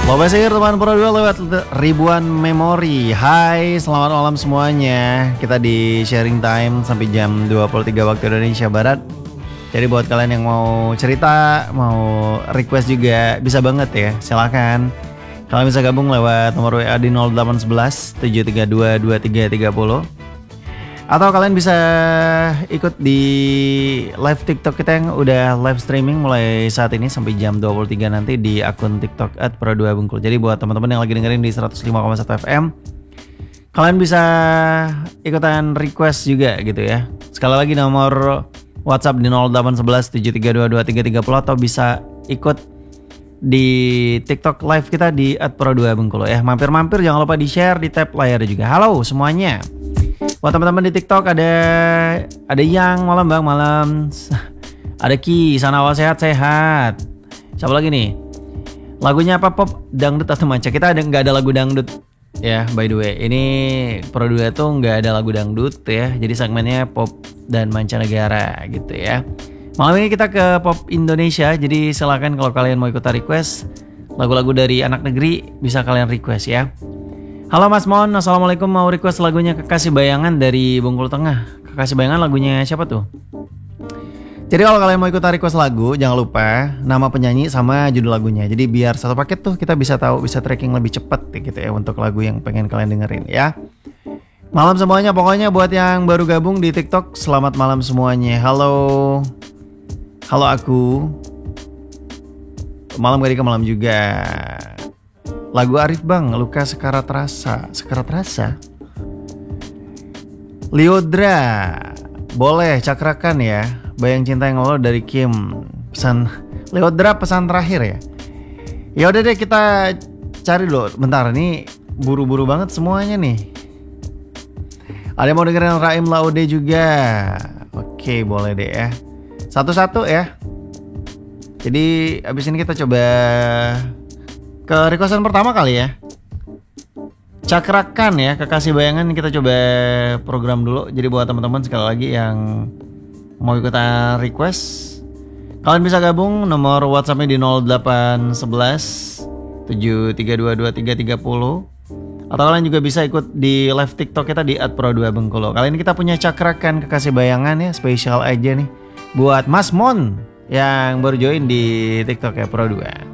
Lobasir teman Pro 2 lewat ribuan memori. Hai, selamat malam semuanya. Kita di sharing time sampai jam 23 waktu Indonesia Barat. Jadi buat kalian yang mau cerita, mau request juga bisa banget ya. Silakan. Kalian bisa gabung lewat nomor WA di 0811 732 2330. Atau kalian bisa ikut di live TikTok kita yang udah live streaming mulai saat ini sampai jam 23 nanti di akun TikTok @pro2bengkulu. Jadi buat teman-teman yang lagi dengerin di 105,1 FM, kalian bisa ikutan request juga gitu ya. Sekali lagi nomor WhatsApp di 0811 732 2330 atau bisa ikut di TikTok live kita di @pro2bengkulu ya. Mampir-mampir jangan lupa di-share, di tap layar juga. Halo semuanya. Buat teman-teman di TikTok ada Yang malam bang malam, ada Ki sana awal sehat. Siapa lagi nih? Lagunya apa, pop, dangdut atau manca? Kita nggak ada lagu dangdut ya, by the way. Ini Pro 2 tuh nggak ada lagu dangdut ya. Jadi segmennya pop dan mancanegara gitu ya. Malam ini kita ke pop Indonesia. Jadi silakan kalau kalian mau ikutan request lagu-lagu dari anak negeri bisa kalian request ya. Halo Mas Mon, assalamualaikum, mau request lagunya Kekasih Bayangan dari Bengkulu Tengah. Kekasih Bayangan lagunya siapa tuh? Jadi kalau kalian mau ikutan request lagu, jangan lupa nama penyanyi sama judul lagunya. Jadi biar satu paket tuh kita bisa tahu, bisa tracking lebih cepet gitu ya untuk lagu yang pengen kalian dengerin ya. Malam semuanya, pokoknya buat yang baru gabung di TikTok, selamat malam semuanya. Halo aku. Malam gak ke malam juga. Lagu Arif bang, Luka Sekarat Rasa. Liodra, boleh cakrakan ya. Bayang Cinta Yang Lalu dari Kim. Pesan Liodra, pesan terakhir ya. Ya udah deh kita cari dulu. Bentar, ini buru-buru banget semuanya nih. Ada yang mau dengerin Raim Laude juga. Oke, boleh deh ya. Satu-satu ya. Jadi abis ini kita coba ke requestan pertama kali ya. Cakrakan ya, Kekasih Bayangan, kita coba program dulu. Jadi buat teman-teman sekali lagi yang mau ikutan request, kalian bisa gabung nomor WhatsAppnya di 0811 732 2330. Atau kalian juga bisa ikut di live TikTok kita di @pro2bengkulu. Kali ini kita punya Cakrakan Kekasih Bayangan ya, spesial aja nih buat Mas Mon yang baru join di TikTok ya Pro 2.